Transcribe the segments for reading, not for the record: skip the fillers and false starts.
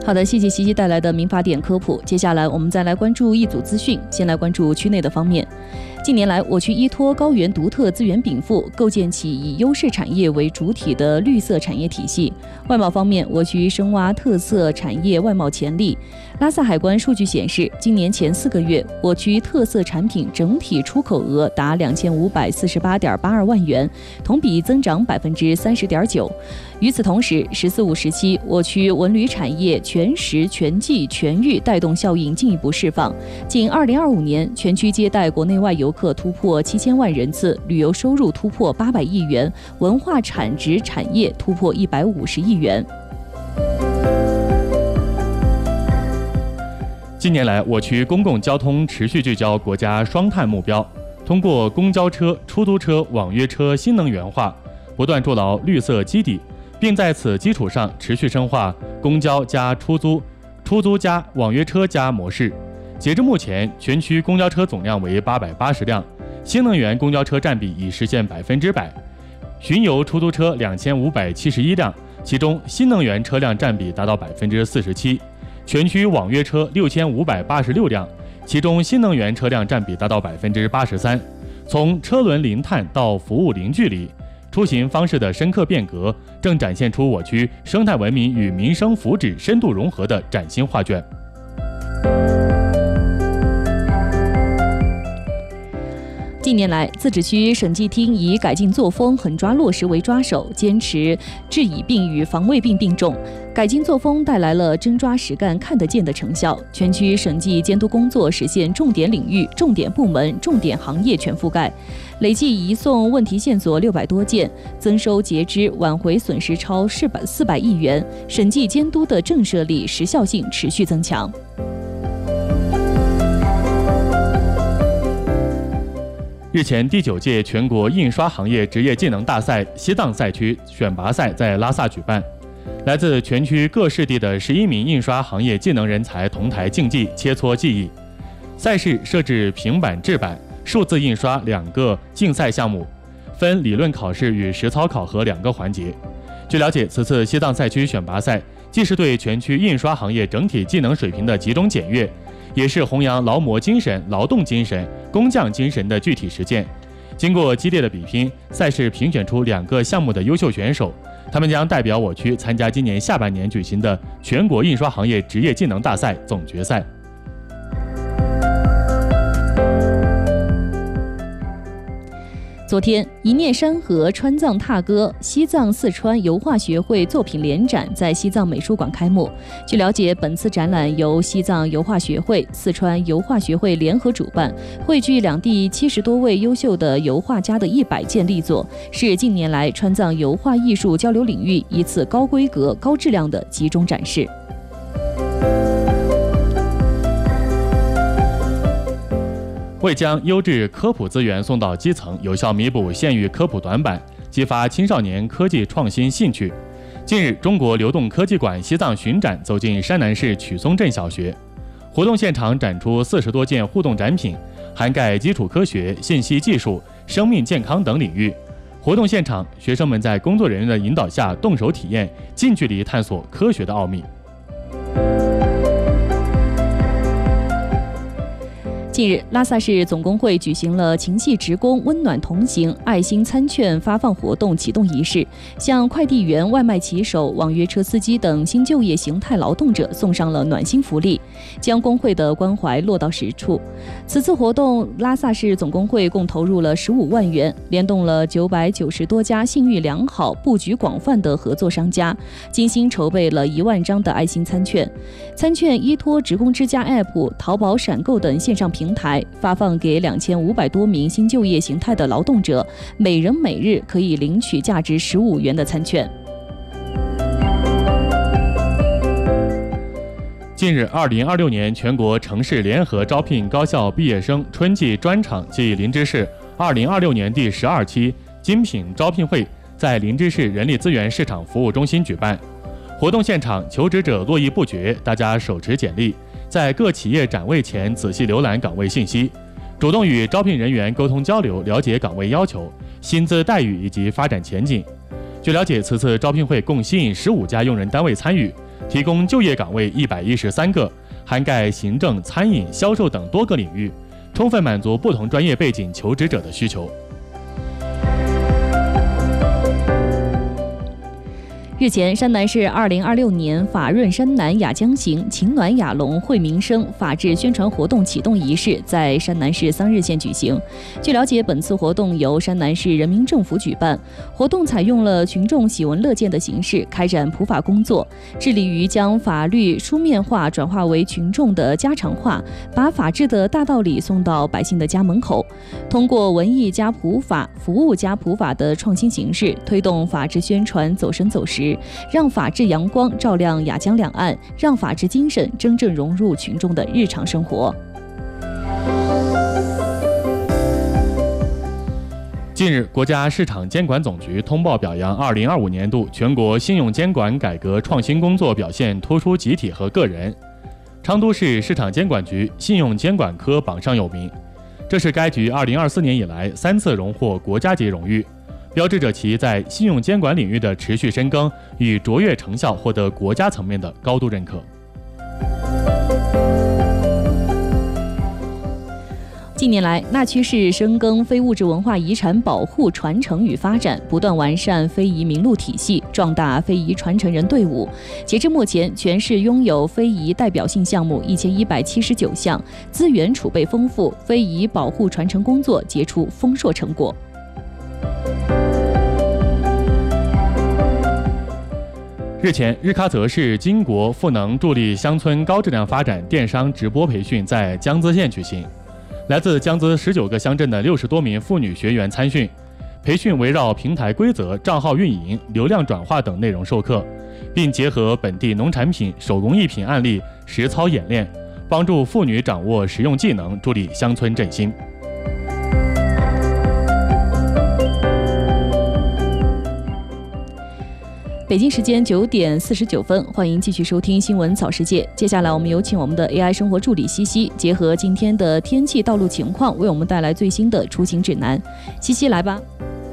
好的，谢谢西西带来的民法典科普。接下来我们再来关注一组资讯，先来关注区内的方面。近年来，我区依托高原独特资源禀赋，构建起以优势产业为主体的绿色产业体系。外贸方面，我区深挖特色产业外贸潜力。拉萨海关数据显示，今年前4个月，我区特色产品整体出口额达2548.82万元，同比增长30.9%。与此同时，“14·5”时期，我区文旅产业全时全季全域带动效应进一步释放。仅2025年，全区接待国内外游客突破7000万人次，旅游收入突破800亿元，文化产值产业突破150亿元。 近年来，我区公共交通持续聚焦国家双碳目标，通过公交车、出租车、网约车新能源化，不断筑牢绿色基底，并在此基础上持续深化公交加出租、出租加网约车加模式。截至目前，全区公交车总量为880辆，新能源公交车占比已实现100%，巡游出租车2571辆，其中新能源车辆占比达到47%。全区网约车6586辆，其中新能源车辆占比达到83%。从车轮零碳到服务零距离，出行方式的深刻变革，正展现出我区生态文明与民生福祉深度融合的崭新画卷。 近年来，自治区审计厅以改进作风、狠抓落实为抓手，坚持治已病与防未病并重。改进作风带来了真抓实干、看得见的成效。全区审计监督工作实现重点领域、重点部门、重点行业全覆盖，累计移送问题线索600多件，增收截支挽回损失超400亿元。审计监督的震慑力、时效性持续增强。 日前，第9届全国印刷行业职业技能大赛西藏赛区选拔赛在拉萨举办，来自全区各市地的11名印刷行业技能人才同台竞技，切磋技艺。赛事设置平板制版、数字印刷2个竞赛项目，分理论考试与实操考核2个环节。据了解，此次西藏赛区选拔赛既是对全区印刷行业整体技能水平的集中检阅，也是弘扬劳模精神、劳动精神、工匠精神的具体实践。经过激烈的比拼，赛事评选出2个项目的优秀选手，他们将代表我区参加今年下半年举行的全国印刷行业职业技能大赛总决赛。 昨天，一念山河川藏踏歌西藏四川油画学会作品联展在西藏美术馆开幕。据了解，本次展览由西藏油画学会、四川油画学会联合主办，汇聚两地70多位优秀的油画家的100件力作，是近年来川藏油画艺术交流领域一次高规格、高质量的集中展示。 为将优质科普资源送到基层，有效弥补县域科普短板，激发青少年科技创新兴趣。近日，中国流动科技馆西藏巡展走进山南市曲松镇小学，活动现场展出40多件互动展品，涵盖基础科学、信息技术、生命健康等领域。活动现场，学生们在工作人员的引导下动手体验，近距离探索科学的奥秘。 近日，拉萨市总工会举行了勤系职工温暖同行爱心餐券发放活动启动仪式，向快递员、外卖骑手、网约车司机等新就业形态劳动者送上了暖心福利，将工会的关怀落到实处。此次活动，拉萨市总工会共投入了15万元，联动了990多家信誉良好、布局广泛的合作商家，精心筹备了1万张的爱心餐券。餐券依托职工之家 App、淘宝闪购等线上平台发放给2500多名新就业形态的劳动者，每人每日可以领取价值15元的餐券。 近日，2026年全国城市联合招聘高校毕业生春季专场暨林芝市2026年第12期精品招聘会在林芝市人力资源市场服务中心举办。活动现场，求职者络绎不绝，大家手持简历，在各企业展位前仔细浏览岗位信息，主动与招聘人员沟通交流，了解岗位要求、薪资待遇以及发展前景。据了解，此次招聘会共吸引15家用人单位参与， 提供就业岗位113个，涵盖行政、餐饮、销售等多个领域，充分满足不同专业背景求职者的需求。 日前，山南市2026年法润山南雅江行晴暖雅隆惠民生法治宣传活动启动仪式在山南市桑日县举行。据了解，本次活动由山南市人民政府举办，活动采用了群众喜闻乐见的形式开展普法工作，致力于将法律书面化转化为群众的家常话，把法治的大道理送到百姓的家门口。通过文艺加普法、服务加普法的创新形式，推动法治宣传走深走实，让法治阳光照亮雅江两岸，让法治精神真正融入群众的日常生活。 近日，国家市场监管总局通报表扬2025年度全国信用监管改革创新工作表现突出集体和个人。昌都市市场监管局信用监管科榜上有名，这是该局2024年以来3次荣获国家级荣誉，标志着其在信用监管领域的持续深耕与卓越成效获得国家层面的高度认可。 近年来，那曲市深耕非物质文化遗产保护、传承与发展，不断完善非遗名录体系，壮大非遗传承人队伍。截至目前，全市拥有非遗代表性项目1179项，资源储备丰富，非遗保护传承工作结出丰硕成果。 日前，日喀则市金国赋能助力乡村高质量发展电商直播培训在江孜县举行。来自江孜19个乡镇的60多名妇女学员参训，培训围绕平台规则、账号运营、流量转化等内容授课，并结合本地农产品、手工艺品案例实操演练，帮助妇女掌握实用技能，助力乡村振兴。 北京时间9点49分，欢迎继续收听新闻早世界。接下来我们有请我们的 AI 生活助理西西，结合今天的天气、道路情况，为我们带来最新的出行指南。西西，来吧。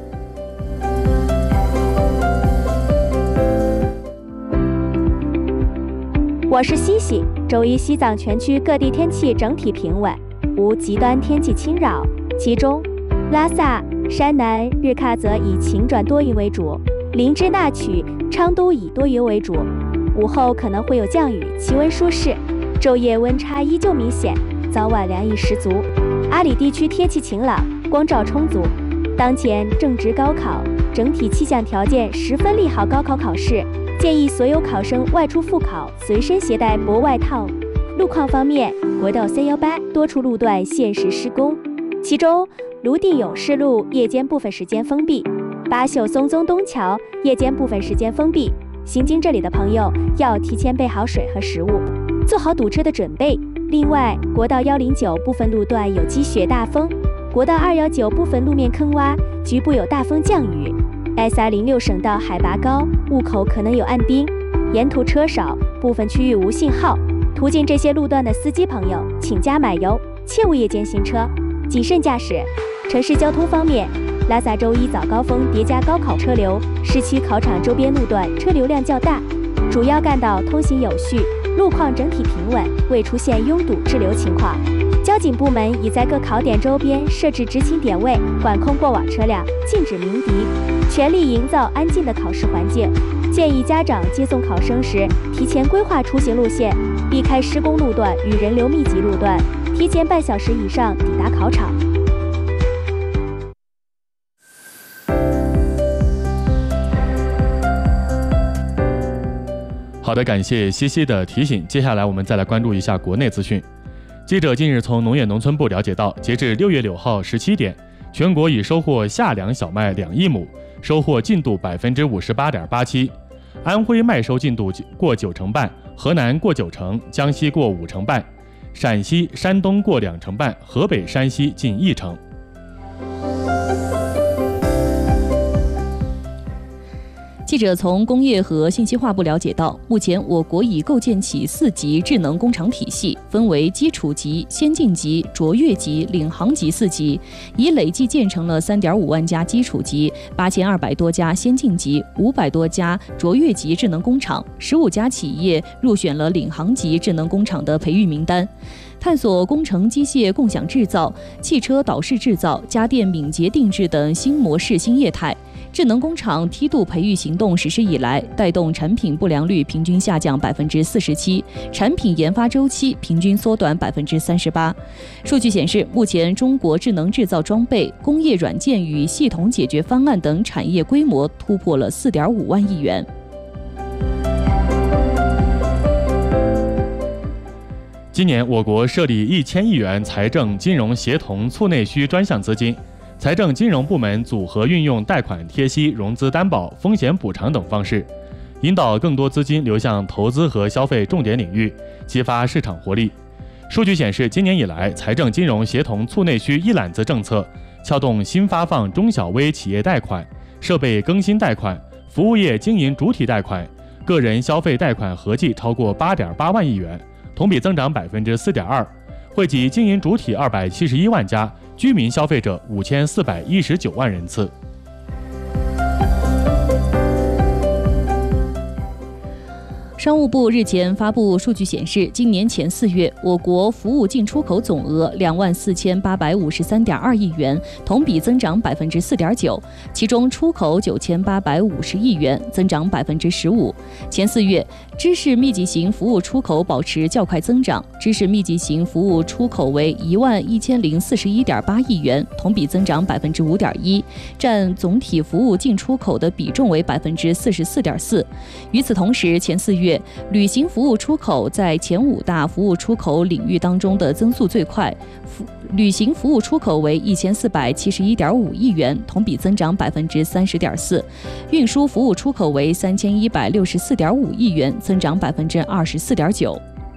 我是西西。周一西藏全区各地天气整体平稳，无极端天气侵扰，其中拉萨、山南、日喀则以晴转多云为主，林芝那曲、昌都以多云为主，午后可能会有降雨，气温舒适，昼夜温差依旧明显，早晚凉意十足。阿里地区天气晴朗，光照充足，当前正值高考，整体气象条件十分利好高考考试，建议所有考生外出复考随身携带薄外套。路况方面，国道318多处路段限时施工，其中泸定勇士路夜间部分时间封闭，巴秀松宗东桥夜间部分时间封闭，行经这里的朋友要提前备好水和食物，做好堵车的准备。另外，国道109部分路段有积雪大风，国道219部分路面坑洼，局部有大风降雨。SR06省道海拔高，路口可能有暗冰，沿途车少，部分区域无信号。途经这些路段的司机朋友，请加买油，切勿夜间行车，谨慎驾驶。城市交通方面，拉萨周一早高峰叠加高考车流，市区考场周边路段车流量较大，主要干道通行有序，路况整体平稳，未出现拥堵滞留情况。交警部门已在各考点周边设置执勤点位，管控过往车辆，禁止鸣笛，全力营造安静的考试环境。建议家长接送考生时，提前规划出行路线，避开施工路段与人流密集路段，提前半小时以上抵达考场。 好的，感谢西西的提醒。接下来我们再来关注一下国内资讯。记者近日从农业农村部了解到，截至6月6号17点，全国已收获夏粮小麦2亿亩，收获进度58.87%。安徽麦收进度过90%半，河南过90%，江西过50%半，陕西、山东过20%半，河北、山西近1%。 记者从工业和信息化部了解到，目前我国已构建起4级智能工厂体系，分为基础级、先进级、卓越级、领航级4级，已累计建成了3.5万家基础级、8200多家先进级、500多家卓越级智能工厂，15家企业入选了领航级智能工厂的培育名单。探索工程机械共享制造、汽车导式制造、家电敏捷定制等新模式新业态。智能工厂梯度培育行动实施以来，带动产品不良率平均下降47%，产品研发周期平均缩短38%。数据显示，目前中国智能制造装备、工业软件与系统解决方案等产业规模突破了4.5万亿元。 今年我国设立1000亿元财政金融协同促内需专项资金，财政金融部门组合运用贷款贴息、融资担保、风险补偿等方式，引导更多资金流向投资和消费重点领域，激发市场活力。数据显示，今年以来，财政金融协同促内需一揽子政策撬动新发放中小微企业贷款、设备更新贷款、服务业经营主体贷款、个人消费贷款合计超过8.8万亿元，同比增长4.2%，惠及经营主体271万家，居民消费者5419万人次。 商务部日前发布数据显示，今年前4月，我国服务进出口总额24853.2亿元，同比增长4.9%，其中出口9850亿元，增长15%。前4月，知识密集型服务出口保持较快增长，知识密集型服务出口为11041.8亿元，同比增长5.1%，占总体服务进出口的比重为44.4%。与此同时，前4月，旅行服务出口在前5大服务出口领域当中的增速最快，旅行服务出口为1471.5亿元，同比增长30.4%；运输服务出口为3164.5亿元，增长24.9%。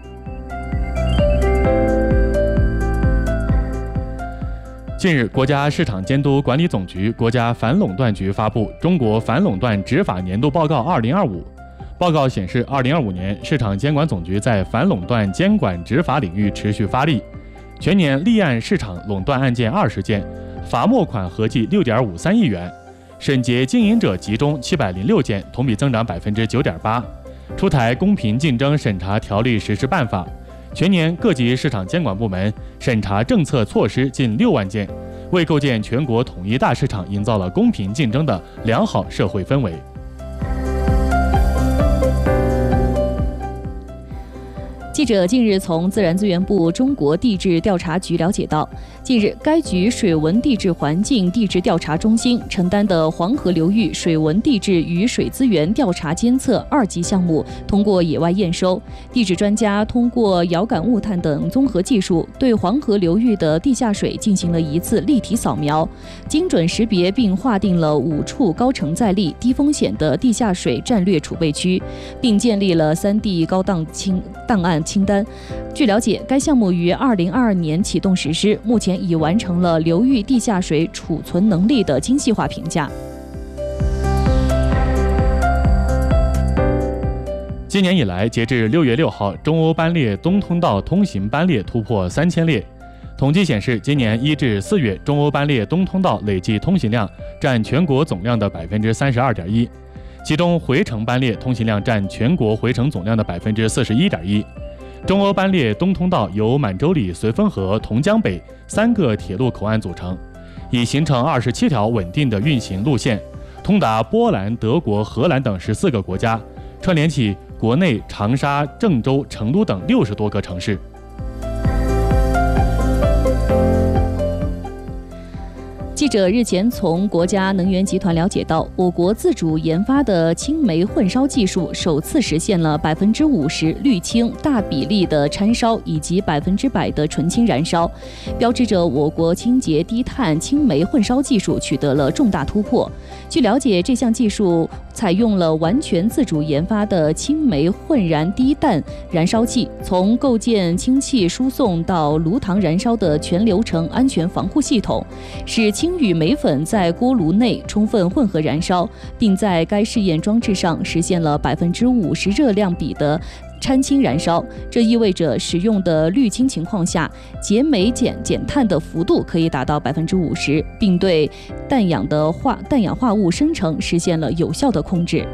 近日，国家市场监督管理总局、国家反垄断局发布《中国反垄断执法年度报告2025》。报告显示，2025年市场监管总局在反垄断监管执法领域持续发力，全年立案市场垄断案件20件，罚没款合计6.53亿元，审结经营者集中706件，同比增长9.8%。出台公平竞争审查条例实施办法，全年各级市场监管部门审查政策措施近6万件，为构建全国统一大市场营造了公平竞争的良好社会氛围。 记者近日从自然资源部中国地质调查局了解到，近日该局水文地质环境地质调查中心承担的黄河流域水文地质与水资源调查监测2级项目通过野外验收，地质专家通过遥感物探等综合技术，对黄河流域的地下水进行了1次立体扫描，精准识别并划定了5处高承载力、低风险的地下水战略储备区，并建立了3D 高档案清单。据了解，该项目于2022年启动实施，目前已完成了流域地下水储存能力的精细化评价。 今年以来，截至6月6号，中欧班列东通道通行班列突破3000列。统计显示，今年1至4月，中欧班列东通道累计通行量占全国总量的32.1%，其中回程班列通行量占全国回程总量的41.1%。中欧班列东通道由满洲里、绥芬河、同江北3个铁路口岸组成，已形成27条稳定的运行路线，通达波兰、德国、荷兰等14个国家，串联起国内长沙、郑州、成都等60多个城市。 记者日前从国家能源集团了解到，我国自主研发的氢煤混烧技术首次实现了50%氯氢大比例的掺烧以及100%的纯氢燃烧，标志着我国清洁低碳氢煤混烧技术取得了重大突破。据了解，这项技术采用了完全自主研发的氢煤混燃低氮燃烧器，从构建氢气输送到炉膛燃烧的全流程安全防护系统，使氢与镁粉在锅炉内充分混合燃烧，并在该试验装置上实现了50%热量比的掺氢燃烧，这意味着使用的氯氢情况下，减镁减碳的幅度可以达到50%，并对氮氧化物生成实现了有效的控制。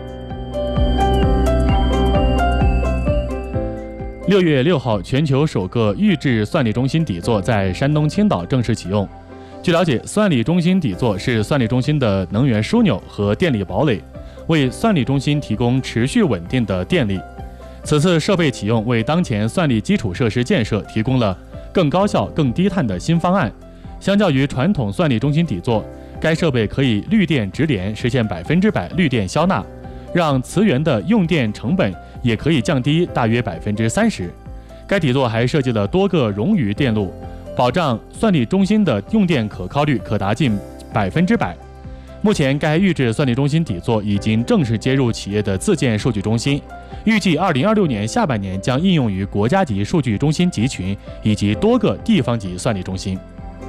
6月6号，全球首个预制算力中心底座在山东青岛正式启用。据了解，算力中心底座是算力中心的能源枢纽和电力堡垒，为算力中心提供持续稳定的电力。此次设备启用为当前算力基础设施建设提供了更高效、更低碳的新方案。相较于传统算力中心底座，该设备可以绿电直连，实现100%绿电消纳，让磁源的用电成本也可以降低大约30%。该底座还设计了多个冗余电路，保障算力中心的用电可靠率可达近100%。目前，该预制算力中心底座已经正式接入企业的自建数据中心，预计2026年下半年将应用于国家级数据中心集群以及多个地方级算力中心。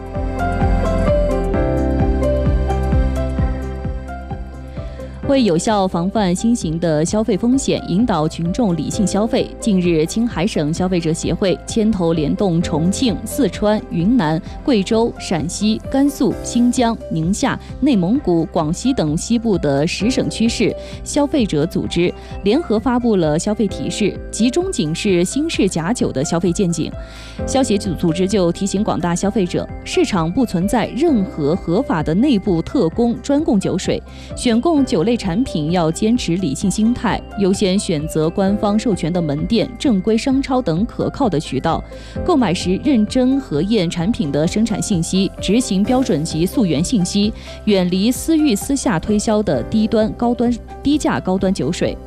为有效防范新型的消费风险，引导群众理性消费，近日，青海省消费者协会牵头联动重庆、四川、云南、贵州、陕西、甘肃、新疆、宁夏、内蒙古、广西等西部的10省区市消费者组织，联合发布了消费提示，集中警示新式假酒的消费陷阱。消协组织就提醒广大消费者，市场不存在任何合法的内部特供、专供酒水，选购酒类产品要坚持理性心态，优先选择官方授权的门店、正规商超等可靠的渠道。购买时认真核验产品的生产信息，执行标准及溯源信息，远离私域私下推销的低价高端酒水。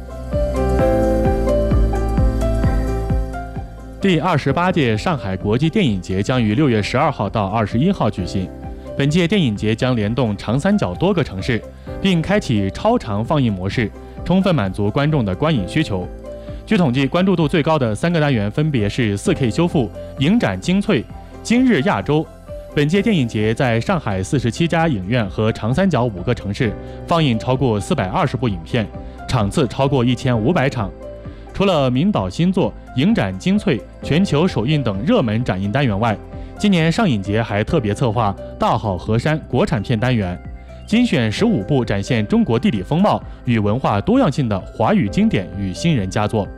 第28届上海国际电影节将于6月12号到21号举行。本届电影节将联动长三角多个城市，并开启超长放映模式，充分满足观众的观影需求。据统计，关注度最高的3个单元分别是 4K 修复、影展精粹、今日亚洲。本届电影节在上海47家影院和长三角5个城市放映超过420部影片，场次超过1500场。除了名导新作、影展精粹、全球首映等热门展映单元外，今年上影节还特别策划大好河山国产片单元，精选15部展现中国地理风貌与文化多样性的华语经典与新人佳作。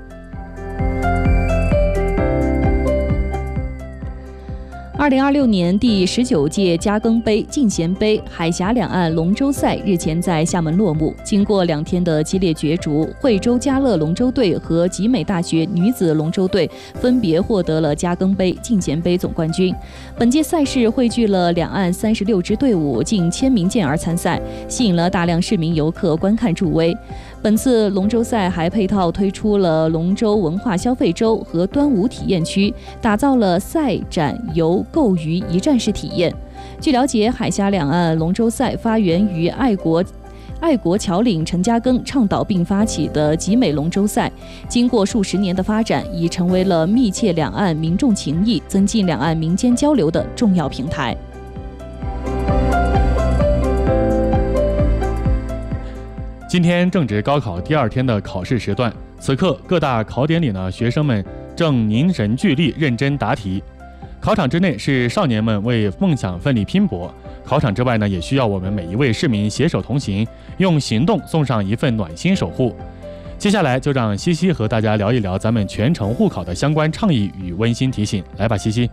2026年第19届嘉庚杯、进贤杯海峡两岸龙舟赛日前在厦门落幕。经过2天的激烈角逐，惠州嘉乐龙舟队和集美大学女子龙舟队分别获得了嘉庚杯、进贤杯总冠军。本届赛事汇聚了两岸36支队伍近1000名健儿参赛，吸引了大量市民游客观看助威。本次龙舟赛还配套推出了龙舟文化消费周和端午体验区，打造了赛展游购娱一站式体验。据了解，海峡两岸龙舟赛发源于爱国侨领陈嘉庚倡导并发起的集美龙舟赛，经过数十年的发展，已成为了密切两岸民众情谊、增进两岸民间交流的重要平台。 今天正值高考第2天的考试时段，此刻各大考点里呢，学生们正凝神聚力，认真答题。考场之内是少年们为梦想奋力拼搏，考场之外呢，也需要我们每一位市民携手同行，用行动送上一份暖心守护。接下来就让西西和大家聊一聊咱们全程护考的相关倡议与温馨提醒。来吧，西西。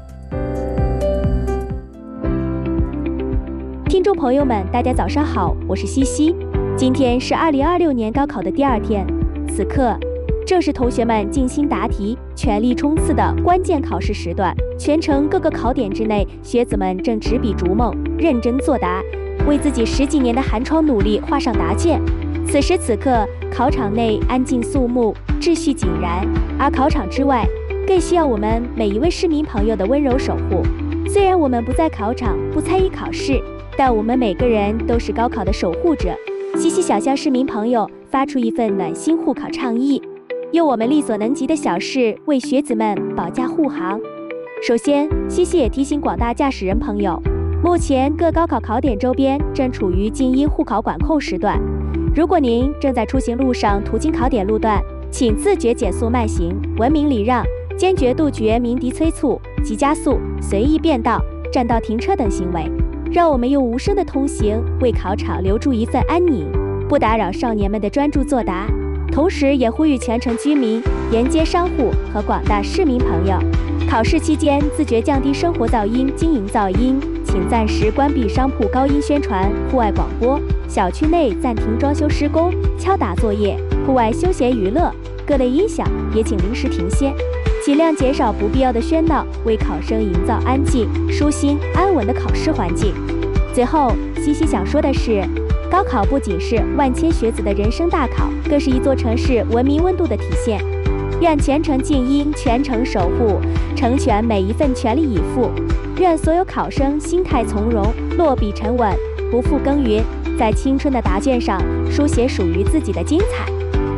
听众朋友们，大家早上好，我是西西。今天是2026年高考的第2天，此刻正是同学们静心答题、全力冲刺的关键考试时段。全程各个考点之内，学子们正执笔逐梦，认真作答，为自己10几年的寒窗努力画上答卷。此时此刻，考场内安静肃穆，秩序井然，而考场之外，更需要我们每一位市民朋友的温柔守护。虽然我们不在考场，不参与考试，但我们每个人都是高考的守护者。西西想向市民朋友发出一份暖心护考倡议，用我们力所能及的小事为学子们保驾护航。首先，西西也提醒广大驾驶人朋友， 目前各高考考点周边正处于静音护考管控时段，如果您正在出行路上途经考点路段，请自觉减速慢行，文明礼让，坚决杜绝鸣笛催促、急加速、随意变道、占道停车等行为。让我们用无声的通行为考场留住一份安宁，不打扰少年们的专注作答。同时也呼吁全城居民、沿街商户和广大市民朋友，考试期间自觉降低生活噪音、经营噪音，请暂时关闭商铺高音宣传、户外广播，小区内暂停装修施工、敲打作业，户外休闲娱乐各类音响也请临时停歇，尽量减少不必要的喧闹，为考生营造安静、舒心、安稳的考试环境。最后，西西想说的是，高考不仅是万千学子的人生大考，更是一座城市文明温度的体现。愿全城静音，全程守护，成全每一份全力以赴。愿所有考生心态从容，落笔沉稳，不负耕耘，在青春的答卷上书写属于自己的精彩。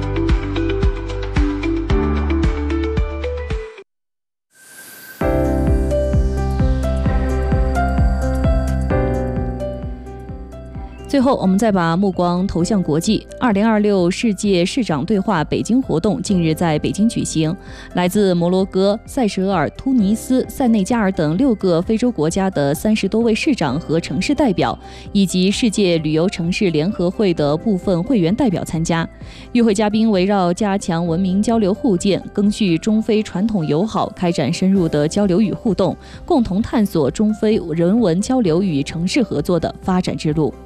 最后，我们再把目光投向国际。2026世界市长对话北京活动近日在北京举行，来自摩洛哥、塞舌尔、突尼斯、塞内加尔等6个非洲国家的30多位市长和城市代表，以及世界旅游城市联合会的部分会员代表参加。与会嘉宾围绕加强文明交流互鉴、赓续中非传统友好，开展深入的交流与互动，共同探索中非人文交流与城市合作的发展之路。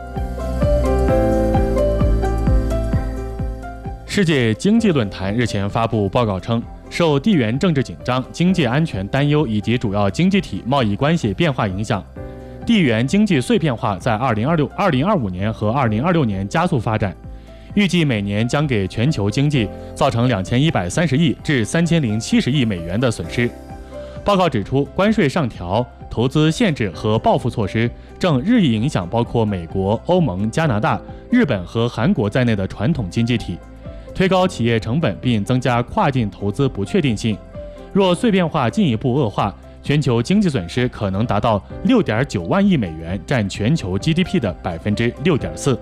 世界经济论坛日前发布报告称，受地缘政治紧张、经济安全担忧以及主要经济体贸易关系变化影响，地缘经济碎片化在2025年和2026年加速发展，预计每年将给全球经济造成2130亿至3070亿美元的损失。报告指出，关税上调、投资限制和报复措施正日益影响包括美国、欧盟、加拿大、日本和韩国在内的传统经济体，推高企业成本并增加跨境投资不确定性。若碎片化进一步恶化，全球经济损失可能达到6.9万亿美元，占全球 GDP 的6.4%。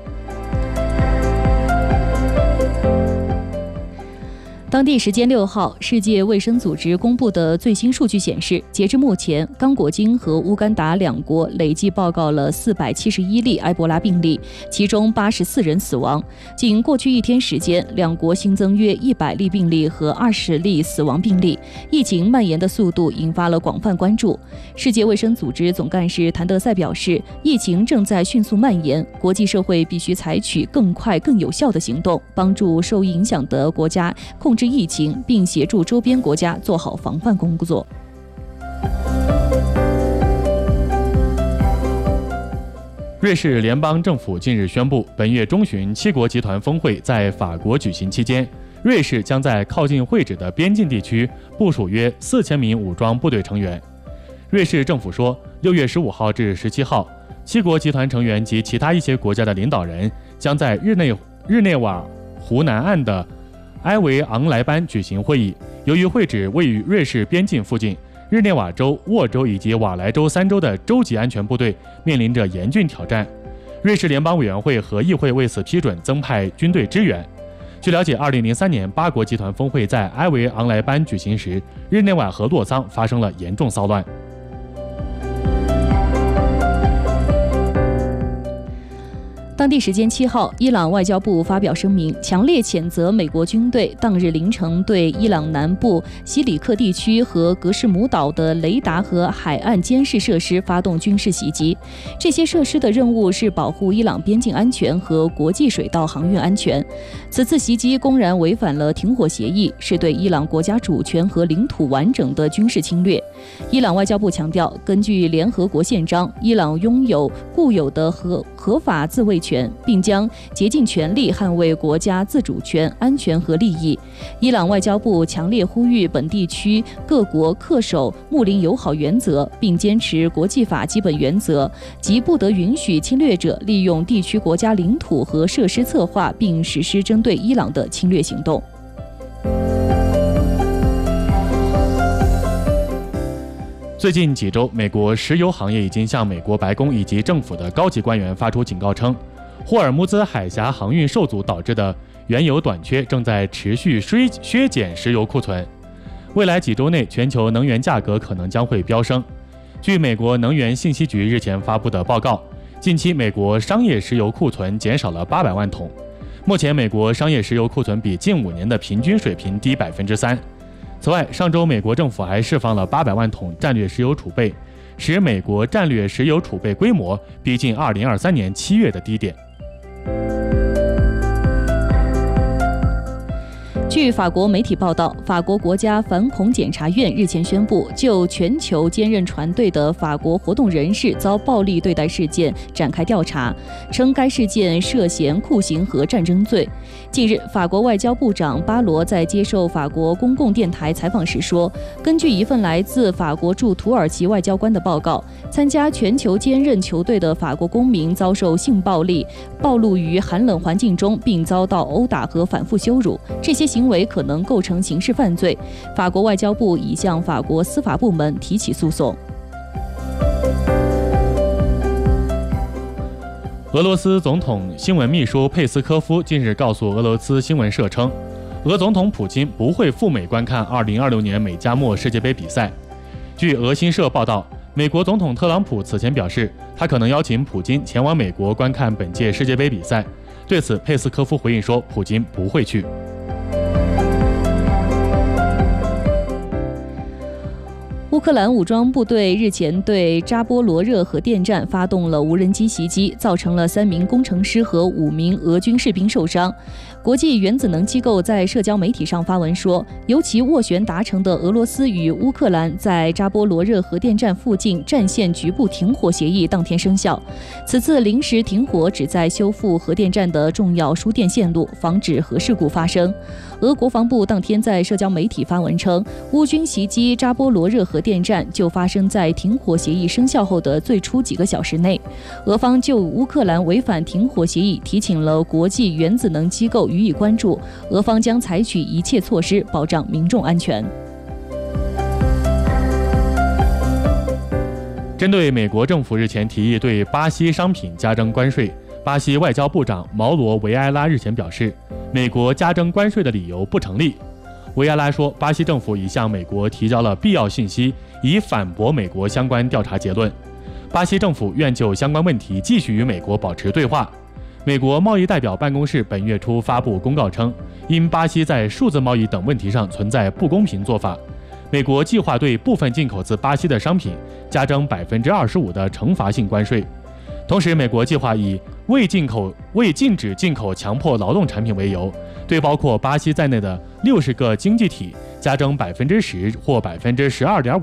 当地时间6号，世界卫生组织公布的最新数据显示，截至目前，刚果金和乌干达2国累计报告了471例埃博拉病例，其中84人死亡。仅过去1天时间，2国新增约100例病例和20例死亡病例，疫情蔓延的速度引发了广泛关注。世界卫生组织总干事谭德赛表示，疫情正在迅速蔓延，国际社会必须采取更快、更有效的行动，帮助受影响的国家控制疫情，并协助周边国家做好防范工作。 瑞士联邦政府近日宣布，本月中旬7国集团峰会在法国举行期间，瑞士将在靠近会址的边境地区部署约4000名武装部队成员。瑞士政府说，6月15号至17号，7国集团成员及其他一些国家的领导人将在日内瓦湖南岸的埃维昂莱班举行会议。由于会址位于瑞士边境附近，日内瓦州、沃州以及瓦莱州3州的州级安全部队面临着严峻挑战。瑞士联邦委员会和议会为此批准增派军队支援。据了解，2003年8国集团峰会在埃维昂莱班举行时，日内瓦和洛桑发生了严重骚乱。 当地时间7号，伊朗外交部发表声明，强烈谴责美国军队当日凌晨对伊朗南部西里克地区和格什姆岛的雷达和海岸监视设施发动军事袭击。这些设施的任务是保护伊朗边境安全和国际水道航运安全。此次袭击公然违反了停火协议，是对伊朗国家主权和领土完整的军事侵略。伊朗外交部强调，根据联合国宪章，伊朗拥有固有的合法自卫权，并将竭尽全力捍卫国家自主权、安全和利益。伊朗外交部强烈呼吁本地区各国恪守睦邻友好原则，并坚持国际法基本原则，即不得允许侵略者利用地区国家领土和设施策划并实施针对伊朗的侵略行动。 最近几周，美国石油行业已经向美国白宫以及政府的高级官员发出警告称，霍尔木兹海峡航运受阻导致的原油短缺正在持续削减石油库存。未来几周内，全球能源价格可能将会飙升。据美国能源信息局日前发布的报告，近期美国商业石油库存减少了800万桶。目前，美国商业石油库存比近5年的平均水平低3%。此外，上周美国政府还释放了800万桶战略石油储备，使美国战略石油储备规模逼近2023年7月的低点。 据法国媒体报道，法国国家反恐检察院日前宣布，就全球坚韧船队的法国活动人士遭暴力对待事件展开调查，称该事件涉嫌酷刑和战争罪。近日，法国外交部长巴罗在接受法国公共电台采访时说，根据一份来自法国驻土耳其外交官的报告，参加全球坚韧球队的法国公民遭受性暴力，暴露于寒冷环境中，并遭到殴打和反复羞辱，这些行为可能构成刑事犯罪。法国外交部已向法国司法部门提起诉讼。 俄罗斯总统新闻秘书佩斯科夫近日告诉俄罗斯新闻社称，俄总统普京不会赴美观看2026年美加墨世界杯比赛。据俄新社报道，美国总统特朗普此前表示，他可能邀请普京前往美国观看本届世界杯比赛。对此，佩斯科夫回应说，普京不会去。 乌克兰武装部队日前对扎波罗热核电站发动了无人机袭击，造成了3名工程师和5名俄军士兵受伤。国际原子能机构在社交媒体上发文说，由其斡旋达成的俄罗斯与乌克兰在扎波罗热核电站附近战线局部停火协议当天生效。此次临时停火旨在修复核电站的重要输电线路，防止核事故发生。俄国防部当天在社交媒体发文称，乌军袭击扎波罗热核电站就发生在停火协议生效后的最初几个小时内。俄方就乌克兰违反停火协议提请了国际原子能机构予以关注，俄方将采取一切措施保障民众安全。 针对美国政府日前提议对巴西商品加征关税，巴西外交部长毛罗维埃拉日前表示，美国加征关税的理由不成立。维埃拉说，巴西政府已向美国提交了必要信息，以反驳美国相关调查结论。巴西政府愿就相关问题继续与美国保持对话。美国贸易代表办公室本月初发布公告称，因巴西在数字贸易等问题上存在不公平做法，美国计划对部分进口自巴西的商品加征25%的惩罚性关税。同时，美国计划以未禁止进口强迫劳动产品为由，对包括巴西在内的60个经济体加征10%或12.5%